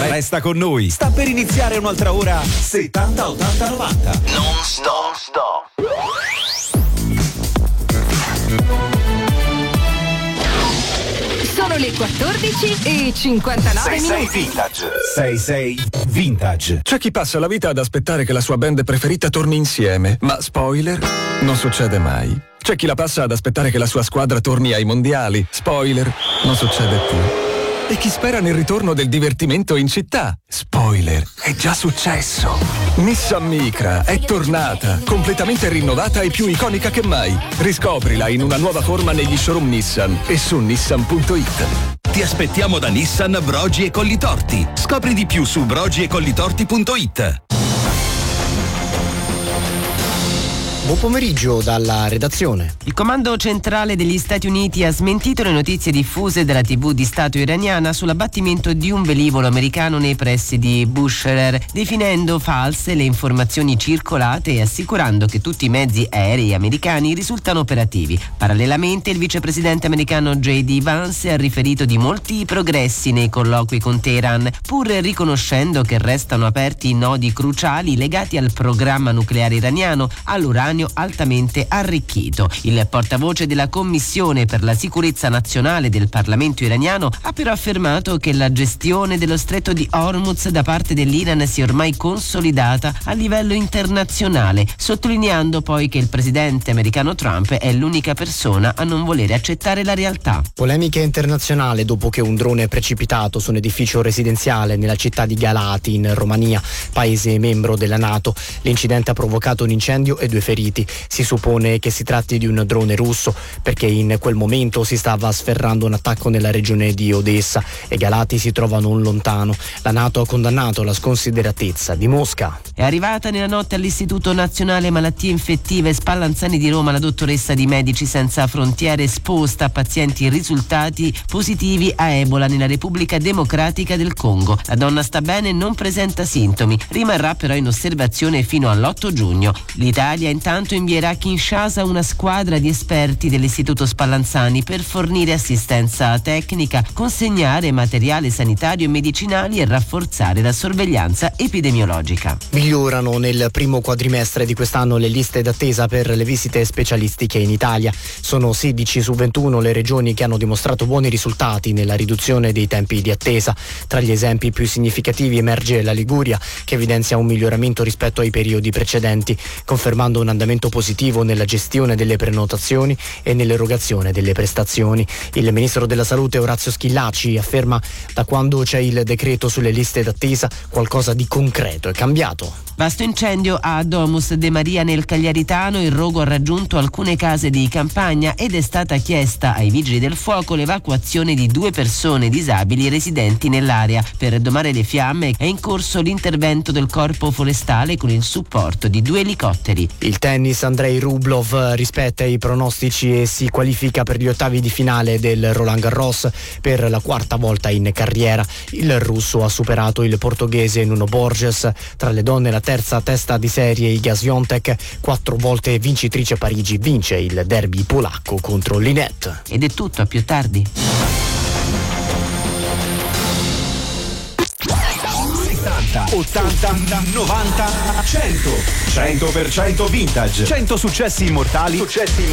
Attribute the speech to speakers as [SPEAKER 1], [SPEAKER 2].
[SPEAKER 1] Resta con noi. Sta per iniziare un'altra ora 70 80 90. Non stop.
[SPEAKER 2] Sono le 14:59 minuti.
[SPEAKER 1] Vintage. 66 Vintage.
[SPEAKER 3] C'è chi passa la vita ad aspettare che la sua band preferita torni insieme, ma spoiler, non succede mai. C'è chi la passa ad aspettare che la sua squadra torni ai mondiali, spoiler, non succede più. E chi spera nel ritorno del divertimento in città, spoiler, è già successo. Nissan Micra è tornata, completamente rinnovata e più iconica che mai. Riscoprila in una nuova forma negli showroom Nissan e su nissan.it.
[SPEAKER 4] Ti aspettiamo da Nissan Brogi e Collitorti. Scopri di più su brogiecollitorti.it.
[SPEAKER 5] Buon pomeriggio dalla redazione.
[SPEAKER 6] Il comando centrale degli Stati Uniti ha smentito le notizie diffuse dalla TV di Stato iraniana sull'abbattimento di un velivolo americano nei pressi di Bushehr, definendo false le informazioni circolate e assicurando che tutti i mezzi aerei americani risultano operativi. Parallelamente il vicepresidente americano J.D. Vance ha riferito di molti progressi nei colloqui con Teheran, pur riconoscendo che restano aperti i nodi cruciali legati al programma nucleare iraniano, all'uranio altamente arricchito. Il portavoce della Commissione per la sicurezza nazionale del Parlamento iraniano ha però affermato che la gestione dello stretto di Hormuz da parte dell'Iran si è ormai consolidata a livello internazionale, sottolineando poi che il presidente americano Trump è l'unica persona a non volere accettare la realtà.
[SPEAKER 5] Polemica internazionale dopo che un drone è precipitato su un edificio residenziale nella città di Galati in Romania, paese membro della NATO. L'incidente ha provocato un incendio e 2 feriti. Si suppone che si tratti di un drone russo perché in quel momento si stava sferrando un attacco nella regione di Odessa e Galati si trova non lontano. La NATO ha condannato la sconsideratezza di Mosca.
[SPEAKER 6] È arrivata nella notte all'Istituto Nazionale Malattie Infettive Spallanzani di Roma la dottoressa di Medici Senza Frontiere esposta a pazienti risultati positivi a Ebola nella Repubblica Democratica del Congo. La donna sta bene e non presenta sintomi, rimarrà però in osservazione fino all'8 giugno. L'Italia intanto invierà a Kinshasa una squadra di esperti dell'Istituto Spallanzani per fornire assistenza tecnica, consegnare materiale sanitario e medicinali e rafforzare la sorveglianza epidemiologica.
[SPEAKER 5] Migliorano nel primo quadrimestre di quest'anno le liste d'attesa per le visite specialistiche in Italia. Sono 16 su 21 le regioni che hanno dimostrato buoni risultati nella riduzione dei tempi di attesa. Tra gli esempi più significativi emerge la Liguria, che evidenzia un miglioramento rispetto ai periodi precedenti, confermando un andamento positivo nella gestione delle prenotazioni e nell'erogazione delle prestazioni. Il ministro della Salute Orazio Schillaci afferma: da quando c'è il decreto sulle liste d'attesa qualcosa di concreto è cambiato.
[SPEAKER 6] Vasto incendio a Domus de Maria nel Cagliaritano, il rogo ha raggiunto alcune case di campagna ed è stata chiesta ai vigili del fuoco l'evacuazione di 2 persone disabili residenti nell'area. Per domare le fiamme è in corso l'intervento del corpo forestale con il supporto di 2 elicotteri.
[SPEAKER 5] Il tennis, Andrei Rublev rispetta i pronostici e si qualifica per gli ottavi di finale del Roland Garros per la 4ª volta in carriera. Il russo ha superato il portoghese Nuno Borges. Tra le donne la terza testa di serie Iga Swiatek, 4 volte vincitrice Parigi, vince il derby polacco contro Linette.
[SPEAKER 6] Ed è tutto, a più tardi.
[SPEAKER 1] 80, 90, 100. 100% vintage. 100 successi immortali